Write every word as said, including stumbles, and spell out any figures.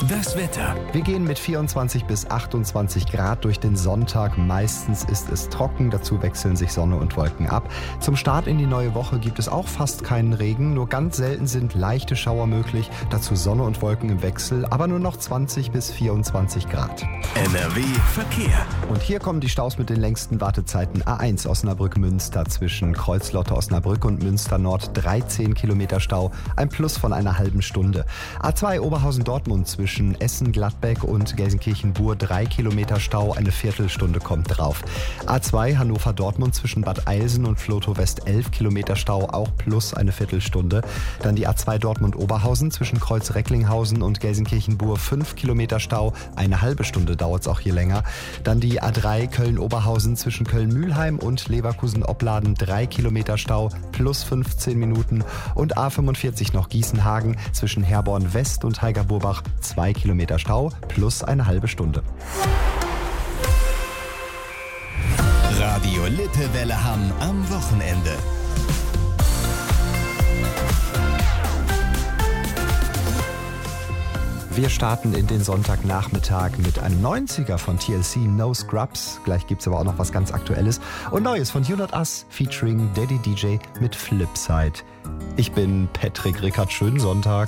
Das Wetter. Wir gehen mit vierundzwanzig bis achtundzwanzig Grad durch den Sonntag. Meistens ist es trocken, dazu wechseln sich Sonne und Wolken ab. Zum Start in die neue Woche gibt es auch fast keinen Regen, nur ganz selten sind leichte Schauer möglich. Dazu Sonne und Wolken im Wechsel, aber nur noch zwanzig bis vierundzwanzig Grad. N R W Verkehr. Und hier kommen die Staus mit den längsten Wartezeiten. A eins Osnabrück-Münster zwischen Kreuzlotte-Osnabrück und Münster-Nord dreizehn Kilometer Stau, ein Plus von einer halben Stunde. A zwei Oberhausen-Dortmund zwischen Essen-Gladbeck und Gelsenkirchen-Bur drei Kilometer Stau, eine Viertelstunde kommt drauf. A zwei Hannover-Dortmund zwischen Bad Eilsen und Flotow-West elf Kilometer Stau, auch plus eine Viertelstunde. Dann die A zwei Dortmund-Oberhausen zwischen Kreuz-Recklinghausen und Gelsenkirchen-Bur fünf Kilometer Stau, eine halbe Stunde dauert es auch hier länger. Dann die A drei Köln-Oberhausen zwischen Köln-Mühlheim und Leverkusen-Opladen drei Kilometer Stau, plus fünfzehn Minuten. Und A fünfundvierzig noch Gießen-Hagen zwischen Herborn-West und Heigerburbach zwei Kilometer Stau, plus eine halbe Stunde. Radio Lippewelle Hamm am Wochenende. Wir starten in den Sonntagnachmittag mit einem neunziger von T L C, No Scrubs. Gleich gibt es aber auch noch was ganz Aktuelles. Und Neues von You Not Us featuring Daddy D J mit Flipside. Ich bin Patrick Rickard. Schönen Sonntag.